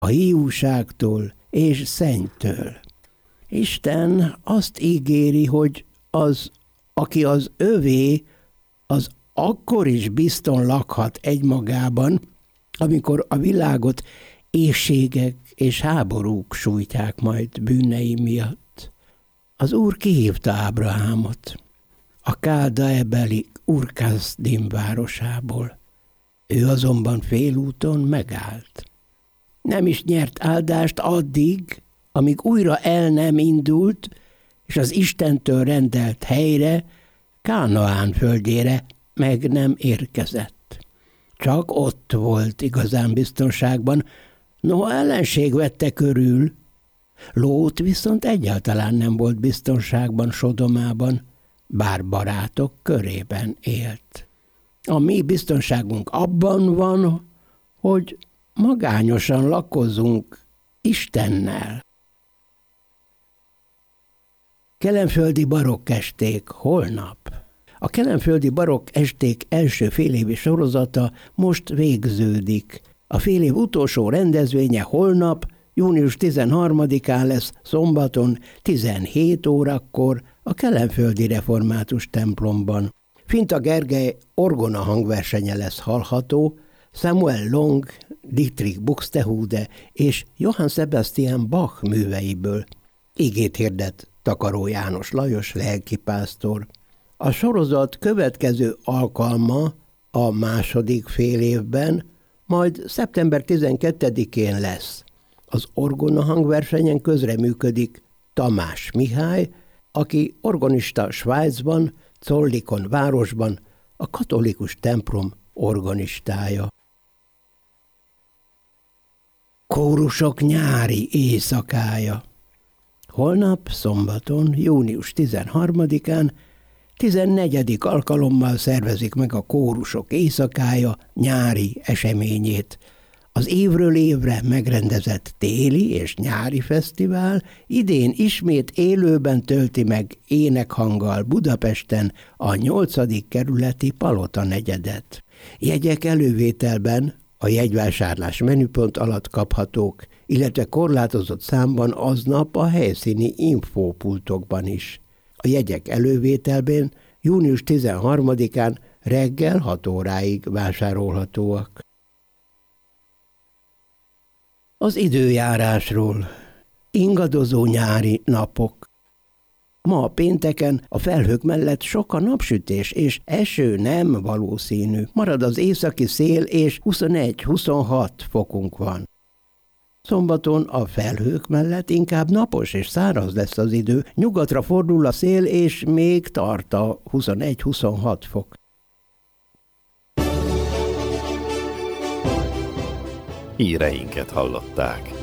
a hiúságtól és szennytől. Isten azt ígéri, hogy az, aki az övé, az akkor is bizton lakhat egymagában, amikor a világot éhségek és háborúk sújtják majd bűnei miatt. Az Úr kihívta Ábrahámot a Káldaebeli Ur-Kaszdim városából. Ő azonban félúton megállt. Nem is nyert áldást addig, amíg újra el nem indult, és az Istentől rendelt helyre, Kánaán földjére meg nem érkezett. Csak ott volt igazán biztonságban, noha ellenség vette körül. Lót viszont egyáltalán nem volt biztonságban Sodomában, bár barátok körében élt. A mi biztonságunk abban van, hogy magányosan lakozunk Istennel. Kelenföldi barokkesték holnap. A kelenföldi barokkesték első félévi sorozata most végződik. A félév utolsó rendezvénye holnap, június 13-án lesz szombaton 17 órakor a Kelenföldi Református templomban. Finta Gergely orgona hangversenye lesz hallható, Samuel Long, Dietrich Buxtehude és Johann Sebastian Bach műveiből. Igét hirdet Takaró János Lajos lelkipásztor. A sorozat következő alkalma a második félévben, majd szeptember 12-én lesz. Az orgona hangversenyen közreműködik Tamás Mihály, aki organista Svájcban, Zollikon városban, a katolikus templom organistája. Kórusok nyári éjszakája. Holnap, szombaton, június 13-án 14. alkalommal szervezik meg a Kórusok éjszakája nyári eseményét. Az évről évre megrendezett téli és nyári fesztivál idén ismét élőben tölti meg énekhanggal Budapesten a 8. kerületi Palota negyedet. Jegyek elővételben a jegyvásárlás menüpont alatt kaphatók, illetve korlátozott számban aznap a helyszíni infópultokban is. A jegyek elővételben június 13-án reggel 6 óráig vásárolhatóak. Az időjárásról. Ingadozó nyári napok. Ma pénteken a felhők mellett sok a napsütés, és eső nem valószínű. Marad az északi szél, és 21-26 fokunk van. Szombaton a felhők mellett inkább napos és száraz lesz az idő. Nyugatra fordul a szél, és még tart a 21-26 fok. Híreinket hallották.